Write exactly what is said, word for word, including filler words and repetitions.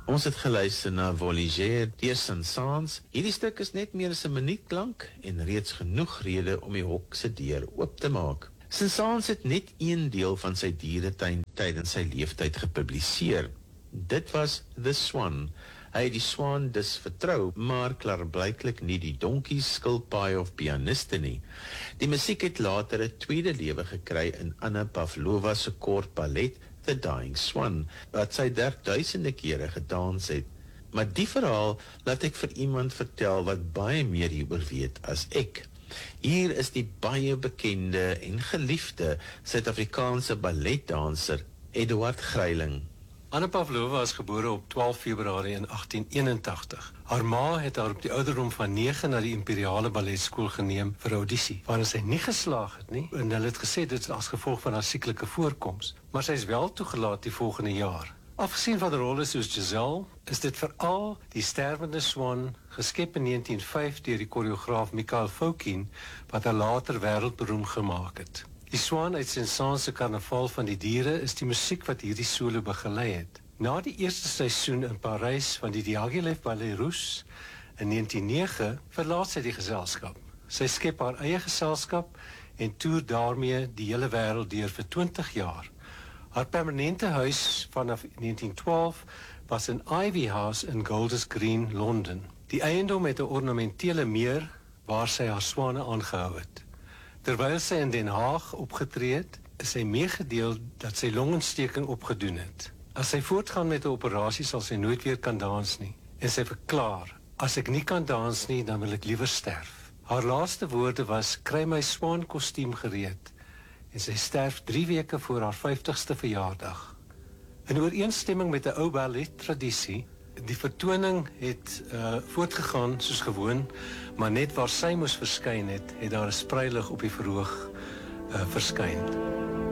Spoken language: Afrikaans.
Ons het geluister na Voyager deur Saint-Saëns. Hierdie stuk is net meer as 'n minuut lank en reeds genoeg rede om die hok se deur oop te maak. Saint-Saëns het net een deel van sy dieretuin tydens sy leeftyd gepubliseer. Dit was The Swan. Hy het die swaan dus vertrou, maar klaarblyklik nie die donkies, skilpaai of pianiste nie. Die musiek het later 'n tweede lewe gekry in Anna Pavlova se kort ballet The Dying Swan, wat sy derduisende kere gedans het. Maar die verhaal laat ek vir iemand vertel wat baie meer hieroor weet as ek. Hier is die baie bekende en geliefde Suid-Afrikaanse balletdanser Eduard Greiling. Anna Pavlova is gebore op twaalf Februarie in agttien eenentagtig. Haar ma het haar op die ouderdom van negen na die Imperiale Balletskool geneem vir audisie, waarin sy nie geslaag het nie, en hulle het gesê dit is as gevolg van haar sieklike voorkoms, maar sy is wel toegelaat die volgende jaar. Afgesien van de rolle soos Giselle, is dit veral die stervende swan, geskep in negentien o vyf deur die koreograaf Mikhail Fokine, wat haar later wêreldberoemd gemaak het. Die swaan uit Saint-Saëns se Karnaval van die diere is die musiek wat hierdie solo begelei het. Na die eerste seisoen in Parys van die Diaghilev Ballet Russe in negentien o negen verlaat sy die geselskap. Sy skep haar eie geselskap en toer daarmee die hele wêreld deur vir twintig jaar. Haar permanente huis vanaf negentien twaalf was in Ivy House in Golders Green, Londen. Die eiendom het 'n ornamentele meer waar sy haar swane aangehou het. Terwyl sy in Den Haag opgetree het, is sy meegedeel dat sy longontsteking opgedoen het. As sy voortgaan met 'n operasie sal sy nooit weer kan dans nie. En sy verklaar, as ek nie kan dans nie, dan wil ek liewer sterf. Haar laaste woorde was, kry my swaan kostuum gereed. En sy sterf drie weke voor haar vyftigste verjaardag. In ooreenstemming met 'n ou ballet tradisie, die vertoning het uh, voortgegaan soos gewoon, maar net waar sy moes verskyn het, het daar 'n spreilig op die verhoog uh, verskyn.